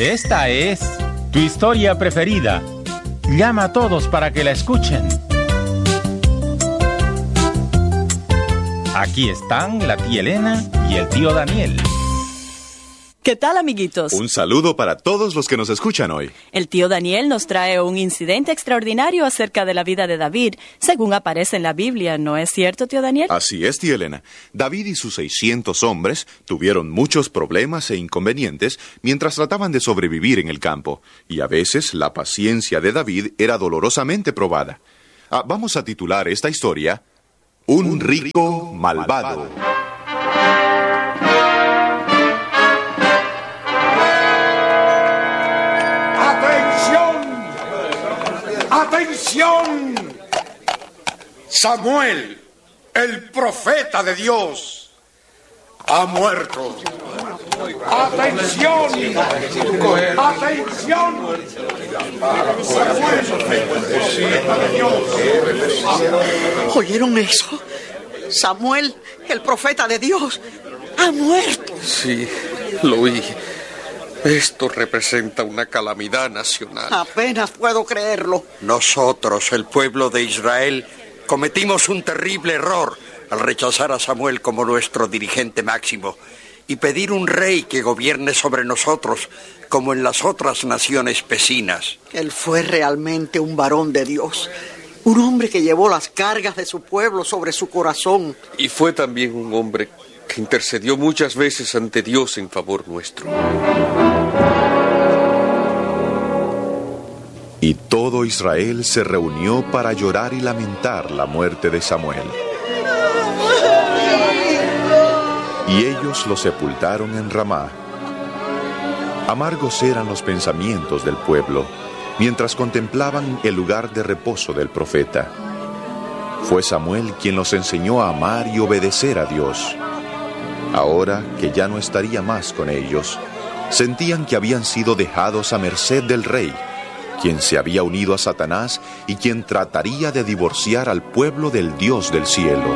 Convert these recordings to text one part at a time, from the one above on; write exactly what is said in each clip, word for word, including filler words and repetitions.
Esta es tu historia preferida. Llama a todos para que la escuchen. Aquí están la tía Elena y el tío Daniel. ¿Qué tal, amiguitos? Un saludo para todos los que nos escuchan hoy. El tío Daniel nos trae un incidente extraordinario acerca de la vida de David, según aparece en la Biblia, ¿no es cierto, tío Daniel? Así es, tía Elena. David y sus seiscientos hombres tuvieron muchos problemas e inconvenientes mientras trataban de sobrevivir en el campo, y a veces la paciencia de David era dolorosamente probada. Ah, vamos a titular esta historia Un, Un rico, rico malvado. malvado. ¡Atención! Samuel, el profeta de Dios, ha muerto. ¡Atención! ¡Atención! ¿Oyeron eso? Samuel, el profeta de Dios, ha muerto. Sí, lo oí. Esto representa una calamidad nacional. Apenas puedo creerlo. Nosotros, el pueblo de Israel, cometimos un terrible error al rechazar a Samuel como nuestro dirigente máximo y pedir un rey que gobierne sobre nosotros, como en las otras naciones vecinas. Él fue realmente un varón de Dios, un hombre que llevó las cargas de su pueblo sobre su corazón. Y fue también un hombre que intercedió muchas veces ante Dios en favor nuestro. Y todo Israel se reunió para llorar y lamentar la muerte de Samuel. Y ellos lo sepultaron en Ramá. Amargos eran los pensamientos del pueblo, mientras contemplaban el lugar de reposo del profeta. Fue Samuel quien los enseñó a amar y obedecer a Dios. Ahora que ya no estaría más con ellos, sentían que habían sido dejados a merced del rey, quien se había unido a Satanás y quien trataría de divorciar al pueblo del Dios del cielo.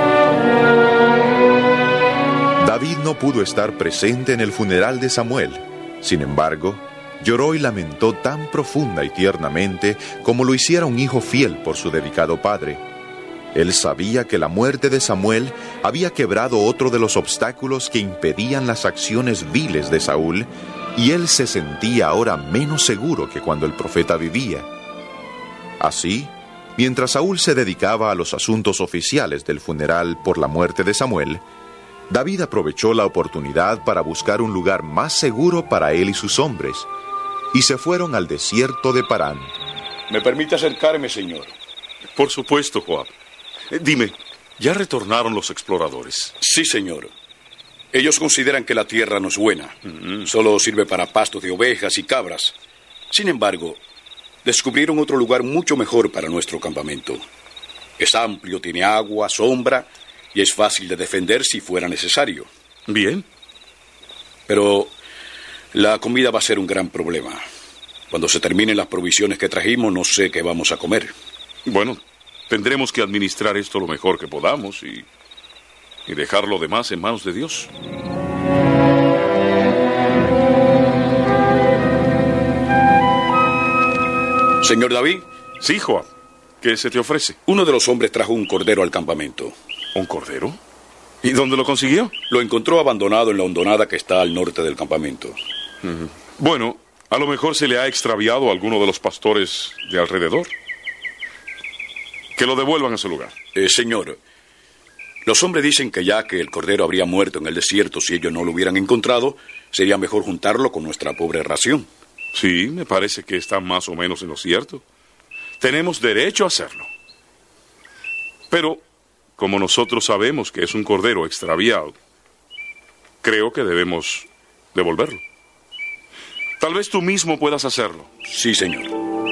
David no pudo estar presente en el funeral de Samuel. Sin embargo, lloró y lamentó tan profunda y tiernamente como lo hiciera un hijo fiel por su dedicado padre. Él sabía que la muerte de Samuel había quebrado otro de los obstáculos que impedían las acciones viles de Saúl, y él se sentía ahora menos seguro que cuando el profeta vivía. Así, mientras Saúl se dedicaba a los asuntos oficiales del funeral por la muerte de Samuel, David aprovechó la oportunidad para buscar un lugar más seguro para él y sus hombres, y se fueron al desierto de Parán. ¿Me permite acercarme, señor? Por supuesto, Joab. Eh, dime, ¿ya retornaron los exploradores? Sí, señor. Ellos consideran que la tierra no es buena. Mm-hmm. Solo sirve para pastos de ovejas y cabras. Sin embargo, descubrieron otro lugar mucho mejor para nuestro campamento. Es amplio, tiene agua, sombra, y es fácil de defender si fuera necesario. Bien. Pero la comida va a ser un gran problema. Cuando se terminen las provisiones que trajimos, no sé qué vamos a comer. Bueno, tendremos que administrar esto lo mejor que podamos y, y dejar lo demás en manos de Dios. Señor David. Sí, Joab. ¿Qué se te ofrece? Uno de los hombres trajo un cordero al campamento. ¿Un cordero? ¿Y dónde lo consiguió? Lo encontró abandonado en la hondonada que está al norte del campamento. Uh-huh. Bueno, a lo mejor se le ha extraviado a alguno de los pastores de alrededor. Que lo devuelvan a su lugar. Eh, señor, los hombres dicen que ya que el cordero habría muerto en el desierto si ellos no lo hubieran encontrado, sería mejor juntarlo con nuestra pobre ración. Sí, me parece que está más o menos en lo cierto. Tenemos derecho a hacerlo. Pero, como nosotros sabemos que es un cordero extraviado, creo que debemos devolverlo. Tal vez tú mismo puedas hacerlo. Sí, señor.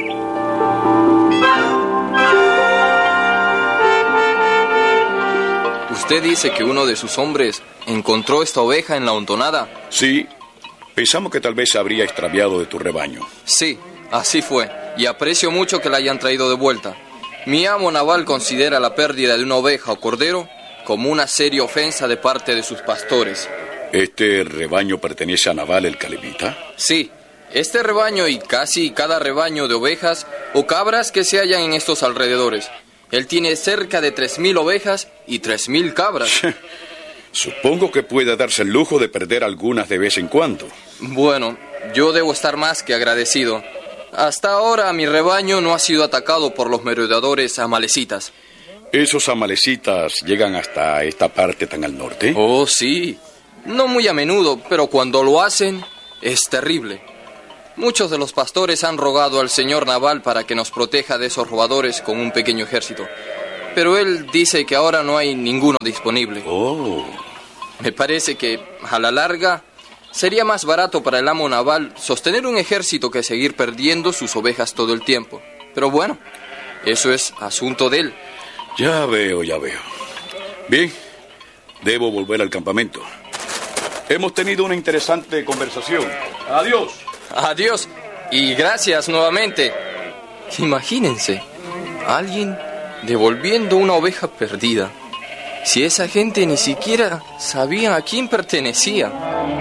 ¿Usted dice que uno de sus hombres encontró esta oveja en la hondonada? Sí, pensamos que tal vez se habría extraviado de tu rebaño. Sí, así fue, y aprecio mucho que la hayan traído de vuelta. Mi amo Nabal considera la pérdida de una oveja o cordero como una seria ofensa de parte de sus pastores. ¿Este rebaño pertenece a Nabal el Calemita? Sí, Este rebaño y casi cada rebaño de ovejas o cabras que se hallan en estos alrededores. Él tiene cerca de tres mil ovejas y tres mil cabras. Supongo que puede darse el lujo de perder algunas de vez en cuando. Bueno, yo debo estar más que agradecido. Hasta ahora mi rebaño no ha sido atacado por los merodeadores amalecitas. ¿Esos amalecitas llegan hasta esta parte tan al norte? Oh, sí. No muy a menudo, pero cuando lo hacen, es terrible. Muchos de los pastores han rogado al señor Naval para que nos proteja de esos robadores con un pequeño ejército. Pero él dice que ahora no hay ninguno disponible. Oh. Me parece que, a la larga, sería más barato para el amo Naval sostener un ejército que seguir perdiendo sus ovejas todo el tiempo. Pero bueno, eso es asunto de él. Ya veo, ya veo. Bien, debo volver al campamento. Hemos tenido una interesante conversación. Adiós. Adiós y gracias nuevamente. Imagínense, alguien devolviendo una oveja perdida. Si esa gente ni siquiera sabía a quién pertenecía.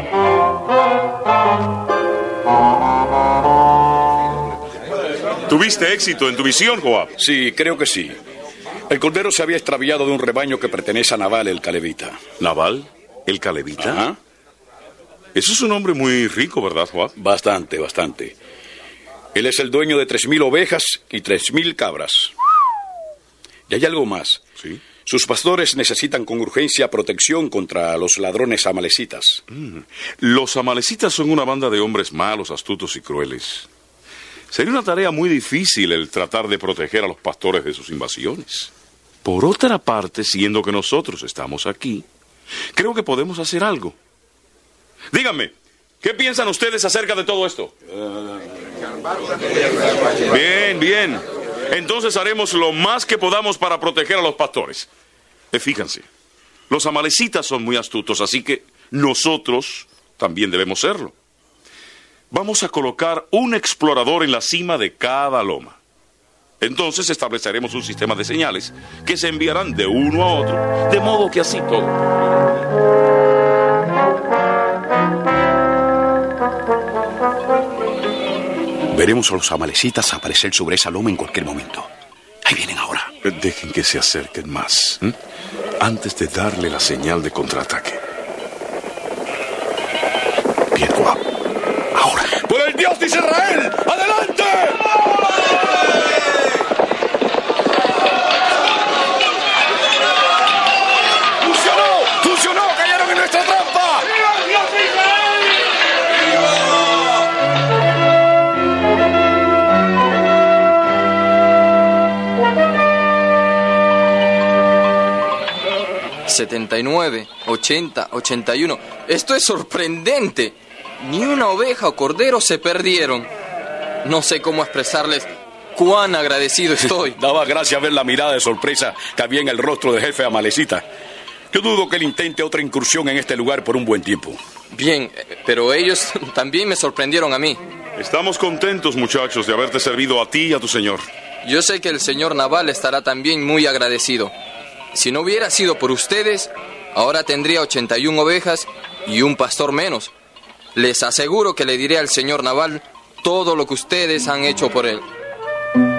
¿Tuviste éxito en tu visión, Joab? Sí, creo que sí. El cordero se había extraviado de un rebaño que pertenece a Naval el Calebita. ¿Naval el Calebita? Ajá. Eso es un hombre muy rico, ¿verdad, Joab? Bastante, bastante. Él es el dueño de tres mil ovejas y tres mil cabras. Y hay algo más. Sí. Sus pastores necesitan con urgencia protección contra los ladrones amalecitas. Mm. Los amalecitas son una banda de hombres malos, astutos y crueles. Sería una tarea muy difícil el tratar de proteger a los pastores de sus invasiones. Por otra parte, siendo que nosotros estamos aquí, creo que podemos hacer algo. Díganme, ¿qué piensan ustedes acerca de todo esto? Bien, bien. Entonces haremos lo más que podamos para proteger a los pastores. Eh, fíjense, los amalecitas son muy astutos, así que nosotros también debemos serlo. Vamos a colocar un explorador en la cima de cada loma. Entonces estableceremos un sistema de señales que se enviarán de uno a otro, de modo que así todo. Veremos a los amalecitas aparecer sobre esa loma en cualquier momento. Ahí vienen ahora. Dejen que se acerquen más, ¿eh? Antes de darle la señal de contraataque. Bien, Joab. Ahora. ¡Por el Dios de Israel! ¡Adelante! ¡Funcionó! ¡Funcionó! ¡Cayeron en nuestra trampa! ¡Viva el Dios de Israel! setenta y nueve, ochenta, ochenta y uno. Esto es sorprendente. Ni una oveja o cordero se perdieron. No sé cómo expresarles cuán agradecido estoy. Daba gracia ver la mirada de sorpresa que había en el rostro del jefe amalecita. Yo dudo que él intente otra incursión en este lugar por un buen tiempo. Bien, pero ellos también me sorprendieron a mí. Estamos contentos, muchachos, de haberte servido a ti y a tu señor. Yo sé que el señor Naval estará también muy agradecido. Si no hubiera sido por ustedes, ahora tendría ochenta y una ovejas y un pastor menos. Les aseguro que le diré al señor Naval todo lo que ustedes han hecho por él.